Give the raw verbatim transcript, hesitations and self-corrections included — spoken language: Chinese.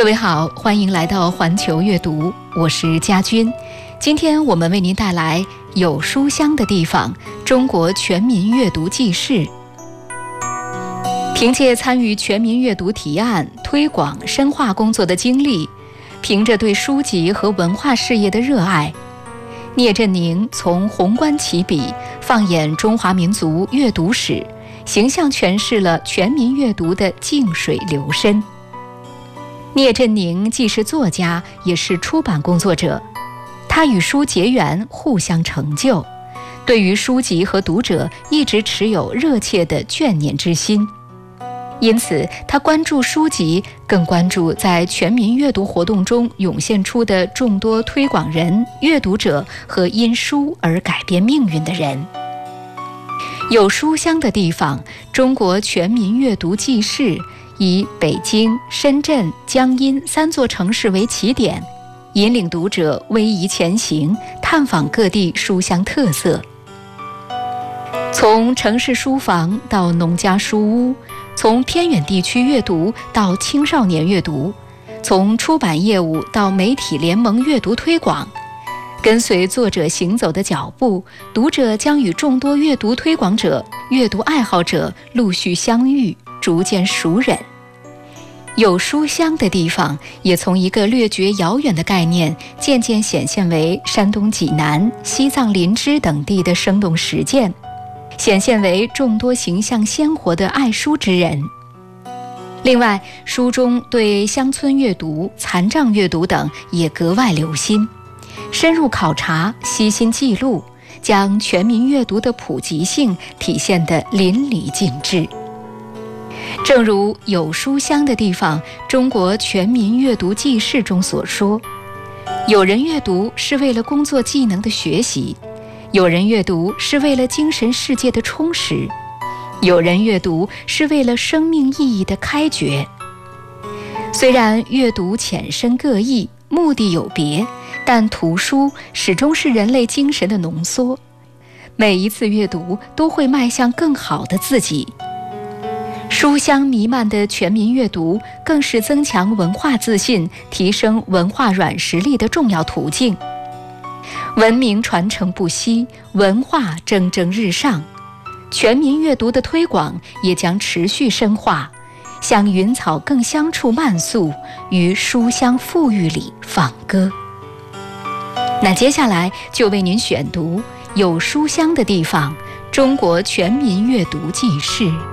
各位好，欢迎来到环球阅读，我是佳君。今天我们为您带来有书香的地方——中国全民阅读纪事。凭借参与全民阅读提案、推广、深化工作的经历，凭着对书籍和文化事业的热爱，聂振宁从宏观起笔，放眼中华民族阅读史，形象诠释了全民阅读的静水流深。聂振宁既是作家，也是出版工作者，他与书结缘，互相成就，对于书籍和读者一直持有热切的眷念之心。因此，他关注书籍，更关注在全民阅读活动中涌现出的众多推广人、阅读者和因书而改变命运的人。有书香的地方，中国全民阅读纪事，以北京、深圳、江阴三座城市为起点，引领读者逶迤前行，探访各地书香特色。从城市书房到农家书屋，从偏远地区阅读到青少年阅读，从出版业务到媒体联盟阅读推广，跟随作者行走的脚步，读者将与众多阅读推广者、阅读爱好者陆续相遇，逐渐熟稔。有书香的地方，也从一个略觉遥远的概念，渐渐显现为山东济南、西藏林芝等地的生动实践，显现为众多形象鲜活的爱书之人。另外，书中对乡村阅读、残障阅读等也格外留心，深入考察，悉心记录，将全民阅读的普及性体现得淋漓尽致。正如有书香的地方，中国全民阅读纪事中所说，有人阅读是为了工作技能的学习，有人阅读是为了精神世界的充实，有人阅读是为了生命意义的开掘。虽然阅读浅深各异，目的有别，但图书始终是人类精神的浓缩，每一次阅读都会迈向更好的自己。书香弥漫的全民阅读，更是增强文化自信、提升文化软实力的重要途径。文明传承不息，文化蒸蒸日上，全民阅读的推广也将持续深化，向云草更香处漫溯，于书香馥郁里放歌。那接下来就为您选读有书香的地方——中国全民阅读纪事。